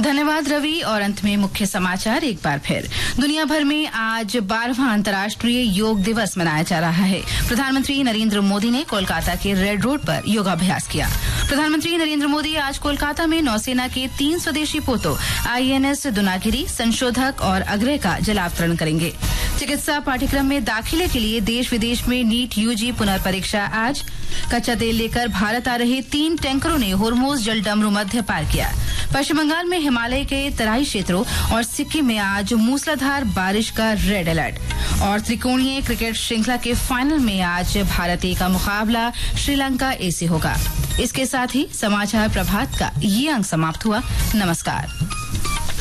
धन्यवाद रवि। और अंत में मुख्य समाचार एक बार फिर। दुनिया भर में आज 12वां अंतर्राष्ट्रीय योग दिवस मनाया जा रहा है। प्रधानमंत्री नरेंद्र मोदी ने कोलकाता के रेड रोड पर योगाभ्यास किया। प्रधानमंत्री नरेंद्र मोदी आज कोलकाता में नौसेना के 3 स्वदेशी पोतों INS दुनागिरी, संशोधक और अग्रय का जलावतरण करेंगे। चिकित्सा पाठ्यक्रम में दाखिले के लिए देश विदेश में नीट UG पुनर्परीक्षा आज। कच्चा तेल लेकर भारत आ रहे 3 टैंकरों ने होर्मुज जलडमरू मध्य पार किया। पश्चिम बंगाल में हिमालय के तराई क्षेत्रों और सिक्किम में आज मूसलाधार बारिश का रेड अलर्ट। और त्रिकोणीय क्रिकेट श्रृंखला के फाइनल में आज भारत A का मुकाबला श्रीलंका A से होगा। इसके साथ ही समाचार प्रभात का ये अंक समाप्त हुआ। नमस्कार।